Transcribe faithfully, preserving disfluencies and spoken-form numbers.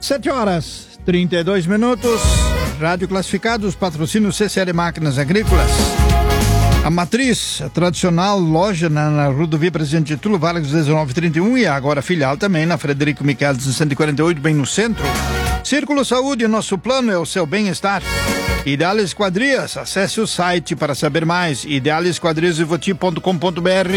Sete horas, trinta e dois minutos. Rádio Classificados, patrocínio C C L Máquinas Agrícolas. A Matriz, a tradicional loja na, na Rodovia Presidente Getúlio Vargas dezenove trinta e um e agora filial também na Frederico Michelis cento e quarenta e oito, bem no centro. Círculo Saúde, nosso plano é o seu bem-estar. Ideal Esquadrias, acesse o site para saber mais, ideal esquadrias ivoti ponto com ponto br.